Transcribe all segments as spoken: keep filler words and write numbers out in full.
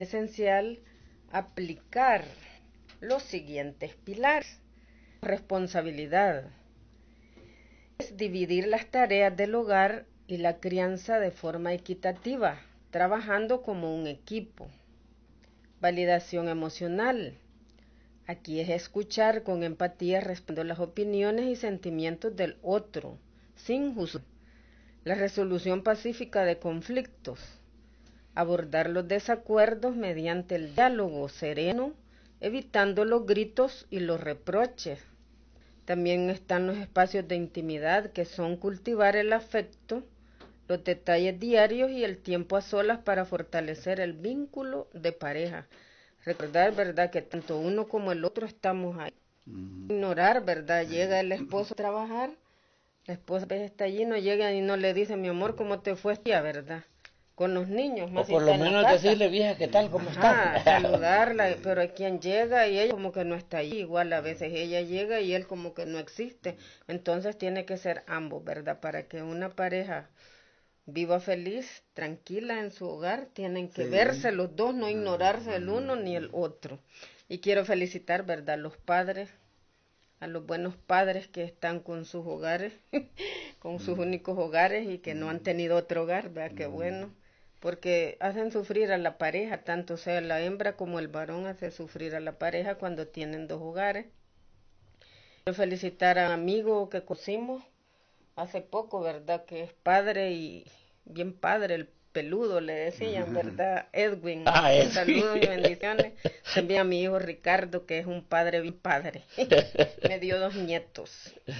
esencial aplicar los siguientes pilares. Responsabilidad es dividir las tareas del hogar y la crianza de forma equitativa, trabajando como un equipo. Validación emocional. Aquí es escuchar con empatía, respondiendo las opiniones y sentimientos del otro, sin juzgar. La resolución pacífica de conflictos. Abordar los desacuerdos mediante el diálogo sereno, evitando los gritos y los reproches. También están los espacios de intimidad, que son cultivar el afecto, los detalles diarios y el tiempo a solas para fortalecer el vínculo de pareja. Recordar, ¿verdad?, que tanto uno como el otro estamos ahí. Uh-huh. Ignorar, ¿verdad? Llega el esposo a trabajar, la esposa está allí, no llega y no le dice, mi amor, ¿cómo te fue ese día, verdad? Con los niños, más o por lo menos decirle, vieja, ¿qué tal? ¿Cómo estás? Saludarla, pero hay quien llega y ella como que no está ahí. Igual a veces ella llega y él como que no existe. Entonces tiene que ser ambos, ¿verdad? Para que una pareja viva feliz, tranquila en su hogar, tienen que sí. verse los dos, no ignorarse el uno ni el otro. Y quiero felicitar, ¿verdad?, a los padres, a los buenos padres que están con sus hogares, con sus únicos hogares y que no han tenido otro hogar, ¿verdad? Qué bueno. Porque hacen sufrir a la pareja, tanto sea la hembra como el varón hace sufrir a la pareja cuando tienen dos hogares. Quiero felicitar a un amigo que conocimos hace poco, ¿verdad?, que es padre y bien padre, el peludo le decían, ¿verdad? Edwin. Ah, Edwin. Saludos y bendiciones. También a mi hijo Ricardo, que es un padre bien padre. Me dio dos nietos.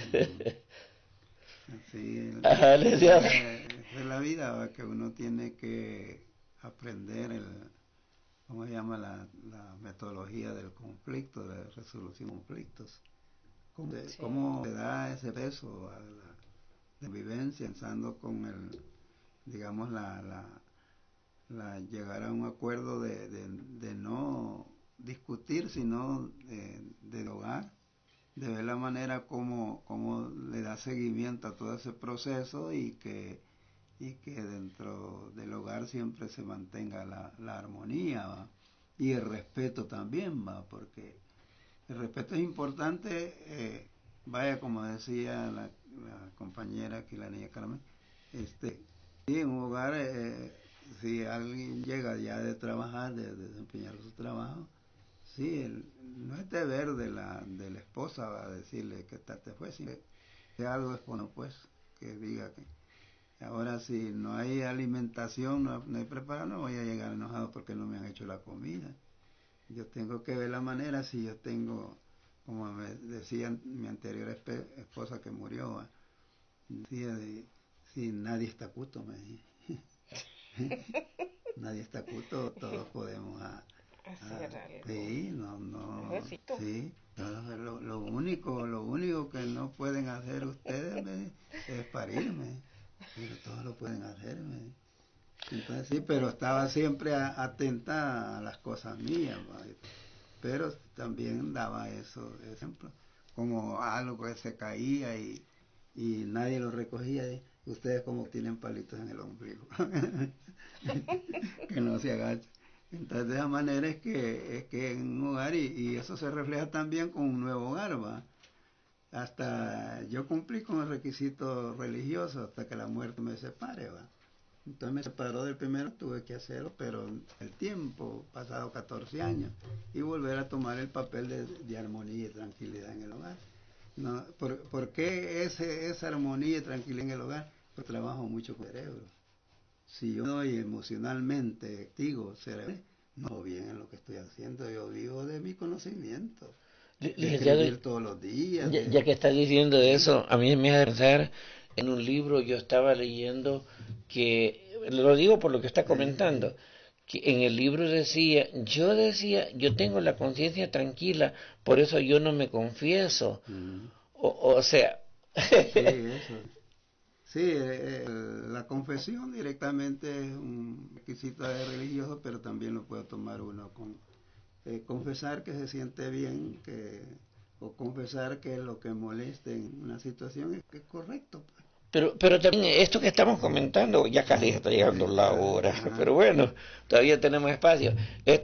Sí, esa es la vida, que uno tiene que aprender el, ¿cómo se llama? La, la metodología del conflicto, de resolución de conflictos. ¿Cómo, sí. cómo se da ese peso a la de vivencia, pensando con el, digamos, la, la, la llegar a un acuerdo de, de, de no discutir, sino de, de hogar, de ver la manera como, como le da seguimiento a todo ese proceso y que, y que dentro del hogar siempre se mantenga la, la armonía, ¿va? Y el respeto también, va, porque el respeto es importante, eh, vaya, como decía la, la compañera aquí, la niña Carmen, este, sí, en un hogar, eh, si alguien llega ya de trabajar, de, de desempeñar su trabajo, sí, el, no es deber de la, de la esposa va a decirle que tal te fue, si algo es bueno, pues, que diga que ahora si no hay alimentación, no, no hay preparado, no voy a llegar enojado porque no me han hecho la comida. Yo tengo que ver la manera, si yo tengo, como me decía mi anterior esposa que murió, decía de, si nadie está cuto, me dije. Nadie está cuto, todos podemos a, a, sí, no, no, sí, lo, lo único, lo único que no pueden hacer ustedes me, es parirme, pero todos lo pueden hacer, me. Entonces sí, pero estaba siempre a, atenta a las cosas mías, ¿vale? Pero también daba eso, ejemplo, como algo que se caía y, y nadie lo recogía, y ustedes como tienen palitos en el ombligo, que no se agachen. Entonces de esa manera es que, es que en un hogar, y, y eso se refleja también con un nuevo hogar, ¿va? Hasta yo cumplí con el requisito religioso hasta que la muerte me separe, ¿va? Entonces me separó del primero, tuve que hacerlo, pero el tiempo, pasado catorce años, y volver a tomar el papel de, de armonía y tranquilidad en el hogar. No, ¿por, ¿Por qué ese, esa armonía y tranquilidad en el hogar? Porque trabajo mucho con el cerebro. Si yo doy emocionalmente, digo, cerebro, no bien en lo que estoy haciendo, yo vivo de mi conocimiento. De escribir todos los días. Ya, de... ya que estás diciendo eso, a mí me hace pensar en un libro, yo estaba leyendo que, lo digo por lo que está comentando, que en el libro decía, yo decía, yo tengo la conciencia tranquila, por eso yo no me confieso. Mm. O, o sea... sí, eso. Sí, eh, la confesión directamente es un requisito religioso, pero también lo puede tomar uno con eh, confesar que se siente bien, que o confesar que lo que moleste en una situación es, que es correcto, pues. Pero, pero también esto que estamos comentando, ya casi está llegando la hora, pero bueno, todavía tenemos espacio. Esto